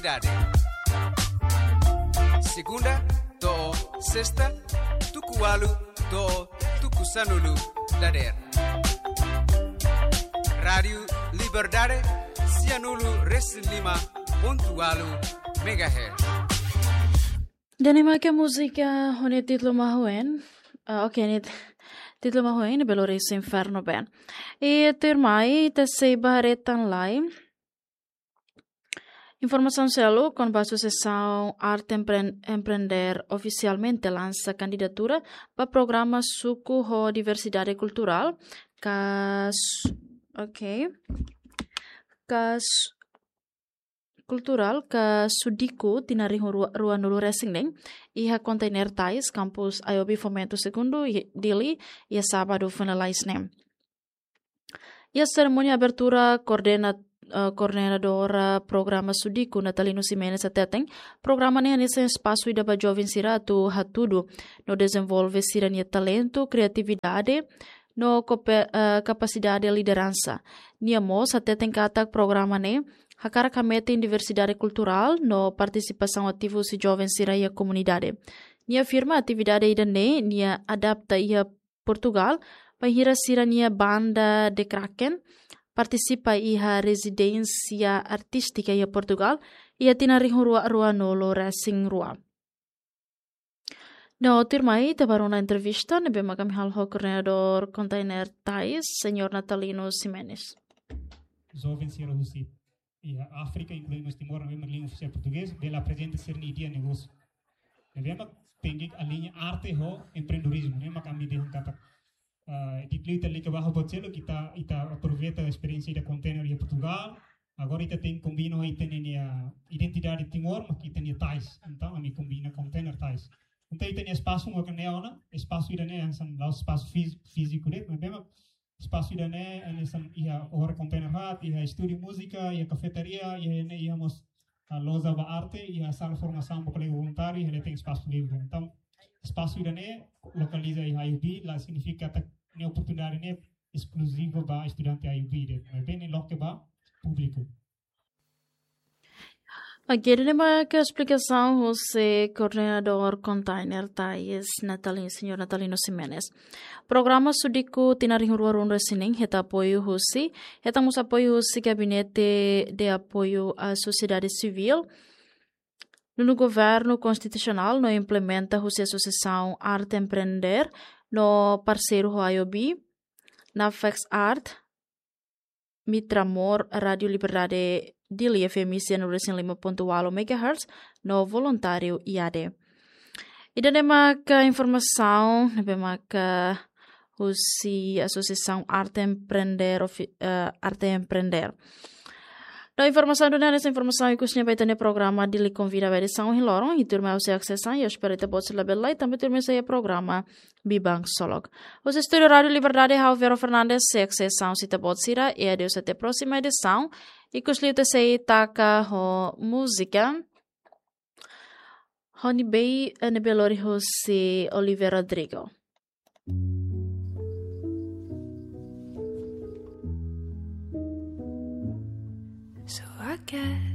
Dade. Segunda, do, sexta, tukualu, do, tukusanulu, dader. Rádio Liberdade, Cianulu, Reslima, pontualu, megahertz. Danima que música hone título mahuen. Ok, título mahuen belo reis inferno ben. E termai te sei baretan lai. Informação selo com a Associação Arte Empreender oficialmente lança candidatura para o programa Suco ho Diversidade Cultural, cultural ka Sudiku tinari rua nulu resing iha container tais campus IOB Fomento Segundo dili ia sábado finalize nem. E a cerimônia abertura coordenadora programa Sudiku Natalino Simenes ateteng programa ne nesse espaço ida ba jovem sira tu hatudo no desenvolve sirania talento, criatividade, no capacidade de liderança. Nia mos ateteng katak programa ne hakara kamete em diversidade cultural no participação ativa si jovem sira e a comunidade. Nia firma atividade ida ne nia adapta ia Portugal para sira nia banda de Kraken participa iha residência artística em Portugal e a tinari rua no racing rua. No termai te barona entrevista ne bema kami halho coordenador container Tais, senhor Natalino Simenes. Jovens hier Russie. Ja, África, incluindo o Timor, não é língua oficial português, ela apresenta ser nidia negócio. Não é pendik a linha arte ho empreendedorismo, não é kami de kata título itali que barra botelo kita aproveita a experiência da container em Portugal. Agora ita tem combina ita a identidade Timor, mas ita nem tais. Então a mi combina container tais. Então ita nem espaço uma canela, espaço ida nem são lá espaço físico né, mas bem espaço ida nem são ia hora container hat, ia estúdio música, ia cafeteria, ia nem íamos a loja da arte, ia sala formação para voluntário, ele tem espaço livre. Então espaço ida nem localiza em IUB, lá significa que a oportunidade é exclusiva para estudante IUB, mas bem em local para público. Aqui ele uma explicação você coordenador container Tais senhor Natalino Simenes. Programa Sudiku tinari rua runda sining heta apoio husi, heta mus apoio husi gabinete de apoio à sociedade civil. No governo constitucional, no implementa a Associação Arte Empreender, no parceiro IOB, na Fex Art, Mitramor, Rádio Liberdade Dili FM 105.8 MHz, no voluntário IAD. E daí a informação, a Associação Arte Empreender, A informação do nessa informação e que vai ter no programa de lhe convida a edição em Lorong e turma você acessar e espero que você lá bela e também turma esse programa Bibang Solog. Os estúdio Rádio Liberdade Vero Fernandes se acessam se você irá e adeus até a próxima edição e que os livros se taca ho música Honey Bay e Belori José Oliveira Rodrigo. So I guess